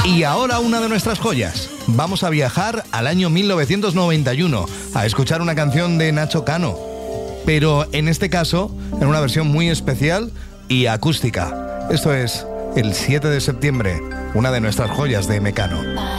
Y ahora una de nuestras joyas. Vamos a viajar al año 1991 a escuchar una canción de Nacho Cano, pero en este caso en una versión muy especial y acústica. Esto es El 7 de septiembre, una de nuestras joyas de Mecano.